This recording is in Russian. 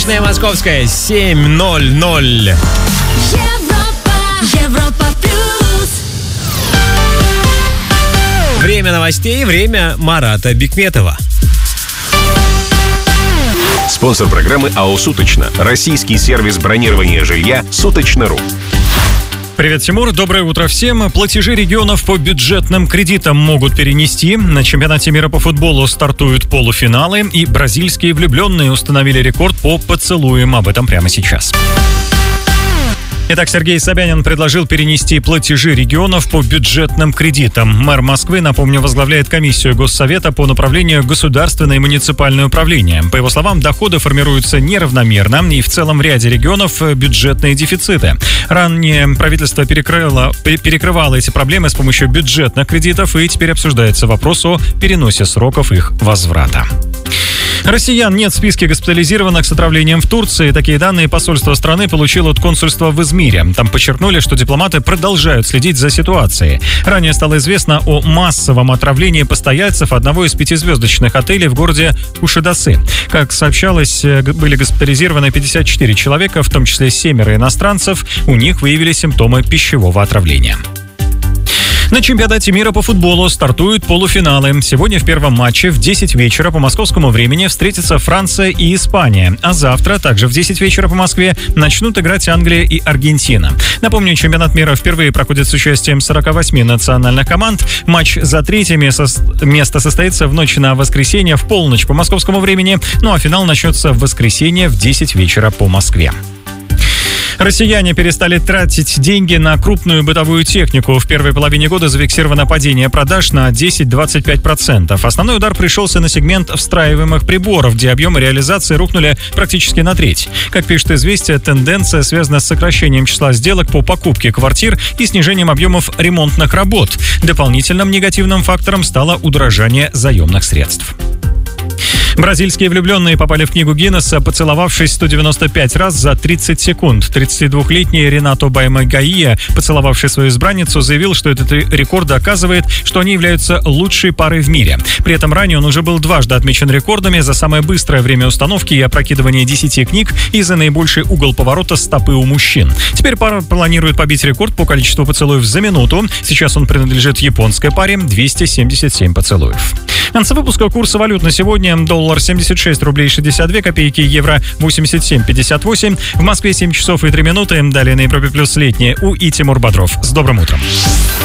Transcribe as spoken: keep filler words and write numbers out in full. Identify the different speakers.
Speaker 1: Точное московское семь ноль ноль.
Speaker 2: Европа, Европа плюс.
Speaker 1: Время новостей, время Марата Бикметова.
Speaker 3: Спонсор программы АО «Суточно». Российский сервис бронирования жилья «Суточно.ру».
Speaker 4: Привет, Тимур. Доброе утро всем. Платежи регионов по бюджетным кредитам могут перенести. На чемпионате мира по футболу стартуют полуфиналы, и бразильские влюбленные установили рекорд по поцелуям. Об этом прямо сейчас. Итак, Сергей Собянин предложил перенести платежи регионов по бюджетным кредитам. Мэр Москвы, напомню, возглавляет комиссию Госсовета по направлению государственное и муниципальное управление. По его словам, доходы формируются неравномерно, и в целом в ряде регионов бюджетные дефициты. Ранее правительство перекрыло, перекрывало эти проблемы с помощью бюджетных кредитов, и теперь обсуждается вопрос о переносе сроков их возврата. Россиян нет в списке госпитализированных с отравлением в Турции. Такие данные посольство страны получило от консульства в Измире. Там подчеркнули, что дипломаты продолжают следить за ситуацией. Ранее стало известно о массовом отравлении постояльцев одного из пятизвездочных отелей в городе Кушадасы. Как сообщалось, были госпитализированы пятьдесят четыре человека, в том числе семеро иностранцев. У них выявили симптомы пищевого отравления. На чемпионате мира по футболу стартуют полуфиналы. Сегодня в первом матче в десять вечера по московскому времени встретятся Франция и Испания. А завтра, также в десять вечера по Москве, начнут играть Англия и Аргентина. Напомню, чемпионат мира впервые проходит с участием сорока восьми национальных команд. Матч за третье место состоится в ночь на воскресенье в полночь по московскому времени. Ну а финал начнется в воскресенье в десять вечера по Москве. Россияне перестали тратить деньги на крупную бытовую технику. В первой половине года зафиксировано падение продаж на десять-двадцать пять процентов. Основной удар пришелся на сегмент встраиваемых приборов, где объемы реализации рухнули практически на треть. Как пишет «Известия», тенденция связана с сокращением числа сделок по покупке квартир и снижением объемов ремонтных работ. Дополнительным негативным фактором стало удорожание заемных средств. Бразильские влюбленные попали в книгу Гиннесса, поцеловавшись сто девяносто пять раз за тридцать секунд. тридцатидвухлетний Ренато Баймагаия, поцеловавший свою избранницу, заявил, что этот рекорд доказывает, что они являются лучшей парой в мире. При этом ранее он уже был дважды отмечен рекордами за самое быстрое время установки и опрокидывания десяти книг и за наибольший угол поворота стопы у мужчин. Теперь пара планирует побить рекорд по количеству поцелуев за минуту. Сейчас он принадлежит японской паре — двести семьдесят семь поцелуев. В конце выпуска курсы валют на сегодня: доллар семьдесят шесть рублей шестьдесят две копейки, евро восемьдесят семь пятьдесят восемь. В Москве семь часов и три минуты. Далее на Европе плюс летнее. У и Тимур Бодров. С добрым утром.